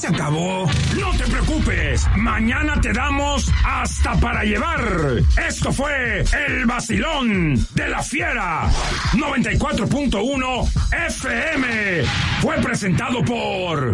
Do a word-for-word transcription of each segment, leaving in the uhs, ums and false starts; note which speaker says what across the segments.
Speaker 1: se acabó. No te preocupes, mañana te damos hasta para llevar. Esto fue el vacilón de la Fiera noventa y cuatro punto uno F M. Fue presentado por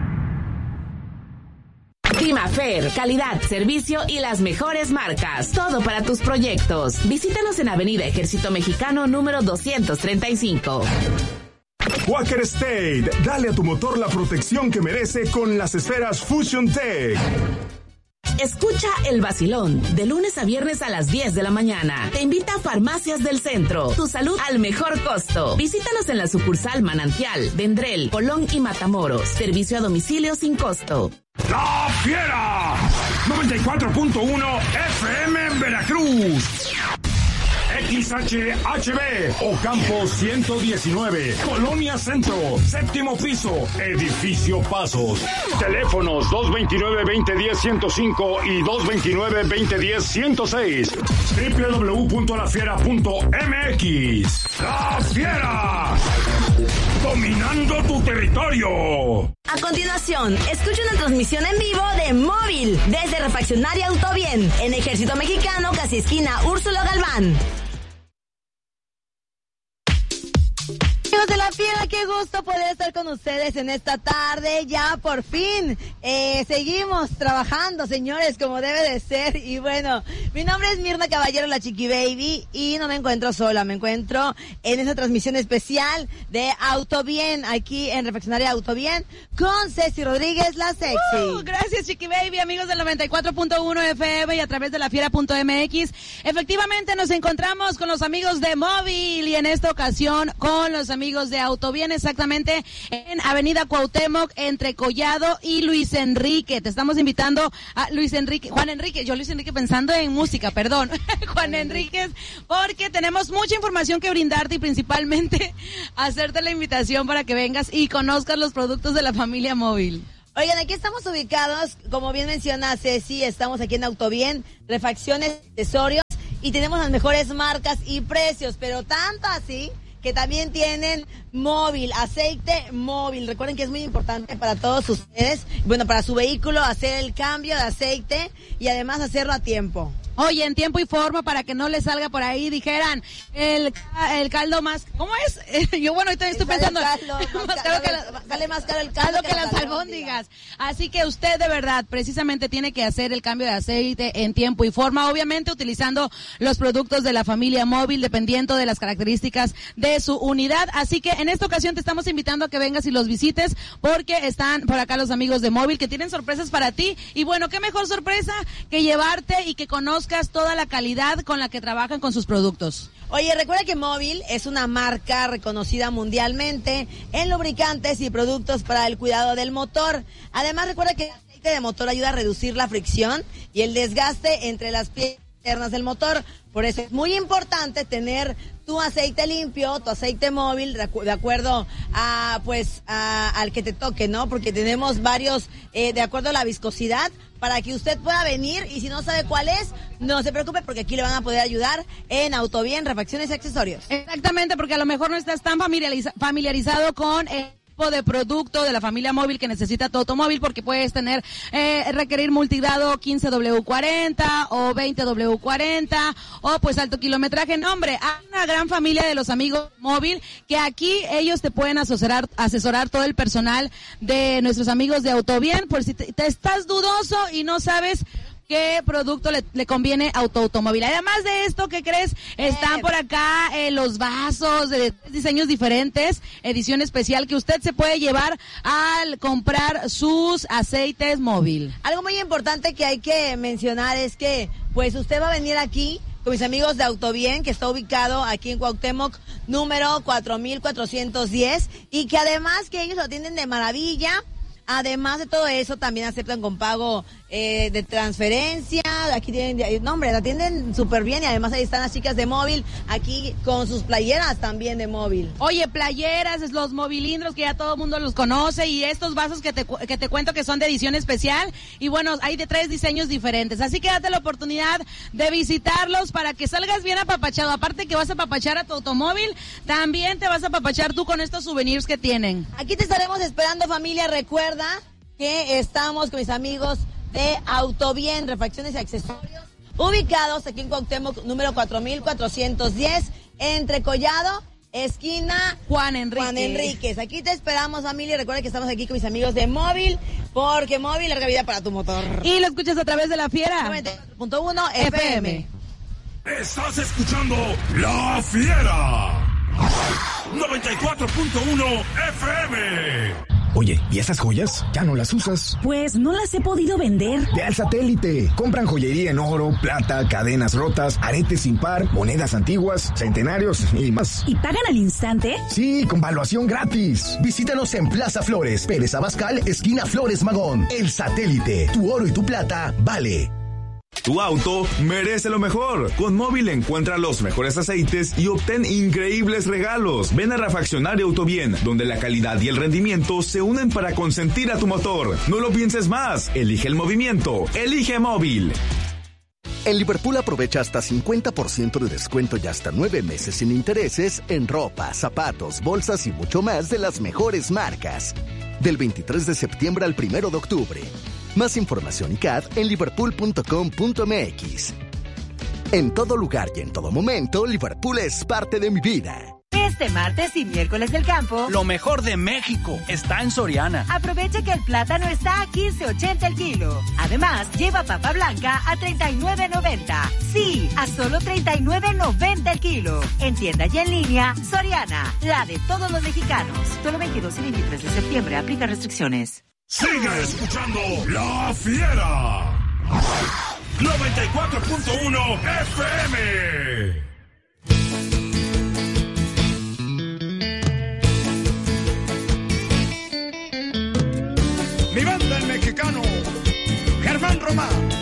Speaker 2: Climafer, calidad, servicio y las mejores marcas. Todo para tus proyectos. Visítanos en Avenida Ejército Mexicano número doscientos treinta y cinco.
Speaker 3: Quaker State, dale a tu motor la protección que merece con las esferas Fusion Tech.
Speaker 2: Escucha El Vacilón, de lunes a viernes a las diez de la mañana. Te invita a Farmacias del Centro, tu salud al mejor costo. Visítanos en la sucursal Manantial, Vendrell, Colón y Matamoros. Servicio a domicilio sin costo.
Speaker 1: La Fiera noventa y cuatro punto uno F M en Veracruz. X H H B, Ocampo ciento diecinueve, Colonia Centro, séptimo piso, Edificio Pasos. Teléfonos dos veintinueve, veinte diez, ciento cinco y dos veintinueve, veinte diez, ciento seis. doble u doble u doble u punto la fiera punto m x. La Fiera, dominando tu territorio.
Speaker 4: A continuación, escucha una transmisión en vivo de Móvil desde Refaccionaria Autobien en Ejército Mexicano, casi esquina Úrsula Galván. Amigos de la Fiera, qué gusto poder estar con ustedes en esta tarde. Ya por fin eh, seguimos trabajando, señores, como debe de ser. Y bueno, mi nombre es Mirna Caballero, la Chiqui Baby, y no me encuentro sola, me encuentro en esa transmisión especial de Autobien, aquí en Refaccionaria Autobien, con Ceci Rodríguez, la sexy.
Speaker 5: Uh, gracias, Chiqui Baby, amigos del noventa y cuatro punto uno F M y a través de la fiera punto m x. Efectivamente, nos encontramos con los amigos de Móvil y en esta ocasión con los amigos de Autobien, exactamente en Avenida Cuauhtémoc, entre Collado y Luis Enrique. Te estamos invitando a Luis Enrique, Juan Enrique, yo Luis Enrique pensando en música, perdón, Juan Enríquez, porque tenemos mucha información que brindarte y principalmente hacerte la invitación para que vengas y conozcas los productos de la familia Móvil.
Speaker 4: Oigan, aquí estamos ubicados, como bien menciona Ceci, estamos aquí en Autobien, refacciones, accesorios, y tenemos las mejores marcas y precios, pero tanto así que también tienen Móvil, aceite Móvil. Recuerden que es muy importante para todos ustedes, bueno, para su vehículo, hacer el cambio de aceite y además hacerlo a tiempo.
Speaker 5: Oye, en tiempo y forma para que no le salga por ahí, dijeran, el, el caldo más, ¿cómo es? Yo, bueno, ahorita estoy pensando,
Speaker 4: caldo, más caro que la, sale más caro el caldo que,
Speaker 5: que las albóndigas. Así que usted de verdad, precisamente tiene que hacer el cambio de aceite en tiempo y forma, obviamente utilizando los productos de la familia Móvil, dependiendo de las características de su unidad. Así que en esta ocasión te estamos invitando a que vengas y los visites, porque están por acá los amigos de Móvil que tienen sorpresas para ti. Y bueno, qué mejor sorpresa que llevarte y que conozcas toda la calidad con la que trabajan con sus productos.
Speaker 4: Oye, recuerda que Móvil es una marca reconocida mundialmente en lubricantes y productos para el cuidado del motor. Además, recuerda que el aceite de motor ayuda a reducir la fricción y el desgaste entre las piezas internas del motor. Por eso es muy importante tener tu aceite limpio, tu aceite Móvil, de, acu- de acuerdo a, pues, a, al que te toque, ¿no? Porque tenemos varios, eh, de acuerdo a la viscosidad, para que usted pueda venir, y si no sabe cuál es, no se preocupe, porque aquí le van a poder ayudar en Autobien, refacciones y accesorios.
Speaker 5: Exactamente, porque a lo mejor no estás tan familiariza- familiarizado con el tipo de producto de la familia Móvil que necesita tu automóvil, porque puedes tener, eh, requerir multigrado quince W cuarenta o veinte W cuarenta o pues alto kilometraje. No, hombre, hay una gran familia de los amigos Móvil que aquí ellos te pueden asesorar, asesorar todo el personal de nuestros amigos de Autobien, por si te, te estás dudoso y no sabes qué producto le, le conviene a tu automóvil. Además de esto, ¿qué crees? Están por acá eh, los vasos de diseños diferentes, edición especial que usted se puede llevar al comprar sus aceites Móvil.
Speaker 4: Algo muy importante que hay que mencionar es que, pues, usted va a venir aquí con mis amigos de Autobien, que está ubicado aquí en Cuauhtémoc, número cuatro mil cuatrocientos diez, y que además que ellos lo atienden de maravilla. Además de todo eso, también aceptan con pago eh, de transferencia. Aquí tienen, no hombre, la atienden súper bien, y además ahí están las chicas de Móvil, aquí con sus playeras también de Móvil.
Speaker 5: Oye, playeras, es los movilindros que ya todo el mundo los conoce, y estos vasos que te, que te cuento que son de edición especial, y bueno, hay de tres diseños diferentes, así que date la oportunidad de visitarlos para que salgas bien apapachado. Aparte que vas a apapachar a tu automóvil, también te vas a apapachar tú con estos souvenirs que tienen.
Speaker 4: Aquí te estaremos esperando, familia. Recuerda que estamos con mis amigos de Autobien, refacciones y accesorios, ubicados aquí en Cuauhtémoc, número cuatro mil cuatrocientos diez, entre Collado, esquina
Speaker 5: Juan Enrique.
Speaker 4: Juan Enríquez. Aquí te esperamos, familia. Recuerda que estamos aquí con mis amigos de Móvil, porque Móvil, larga vida para tu motor.
Speaker 5: Y lo escuchas a través de la Fiera.
Speaker 4: noventa y cuatro punto uno F M.
Speaker 1: Estás escuchando La Fiera. noventa y cuatro punto uno F M.
Speaker 6: Oye, ¿y esas joyas? ¿Ya no las usas?
Speaker 7: Pues no las he podido vender.
Speaker 6: Ve al Satélite. Compran joyería en oro, plata, cadenas rotas, aretes sin par, monedas antiguas, centenarios y más.
Speaker 7: ¿Y pagan al instante?
Speaker 6: Sí, con valuación gratis.
Speaker 8: Visítanos en Plaza Flores, Pérez Abascal, esquina Flores Magón. El Satélite. Tu oro y tu plata vale.
Speaker 3: Tu auto merece lo mejor. Con Móvil encuentra los mejores aceites y obtén increíbles regalos. Ven a Refaccionario Autobien, donde la calidad y el rendimiento se unen para consentir a tu motor. No lo pienses más. Elige el movimiento. Elige Móvil.
Speaker 8: En Liverpool aprovecha hasta cincuenta por ciento de descuento y hasta nueve meses sin intereses en ropa, zapatos, bolsas y mucho más de las mejores marcas. Del veintitrés de septiembre al primero de octubre. Más información y C A D en liverpool punto com punto m x. En todo lugar y en todo momento, Liverpool es parte de mi vida.
Speaker 9: Este martes y miércoles del campo,
Speaker 10: lo mejor de México está en Soriana.
Speaker 9: Aprovecha que el plátano está a quince ochenta el kilo. Además, lleva papa blanca a treinta y nueve noventa. Sí, a solo treinta y nueve noventa el kilo. En tienda y en línea, Soriana, la de todos los mexicanos. Solo veintidós y veintitrés de septiembre, aplica restricciones.
Speaker 1: Sigue escuchando La Fiera. noventa y cuatro punto uno F M. Mi banda el mexicano, Germán Román.